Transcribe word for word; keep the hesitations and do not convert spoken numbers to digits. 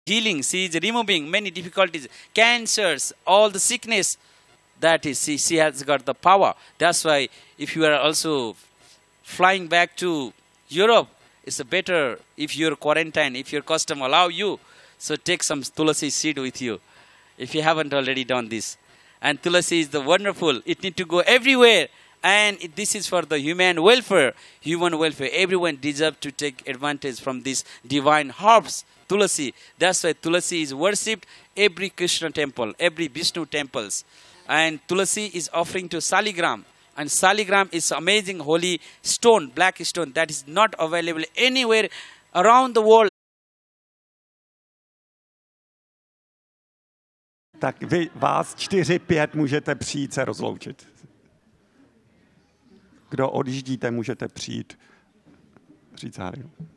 healing. She is removing many difficulties, cancers, all the sickness. That is, she, she has got the power. That's why if you are also flying back to Europe, it's a better if you're quarantined, if your custom allow you, so take some tulasi seed with you, if you haven't already done this. And tulasi is the wonderful. It need to go everywhere. And it, this is for the human welfare, human welfare. Everyone deserves to take advantage from these divine herbs, tulasi. That's why tulasi is worshipped every Krishna temple, every Vishnu temples. And tulasi is offering to Saligram. And Saligram is amazing holy stone, black stone, that is not available anywhere around the world. Tak vy vás čtyři, pět můžete přijít se rozloučit. Kdo odjíždíte, můžete přijít říct závěr.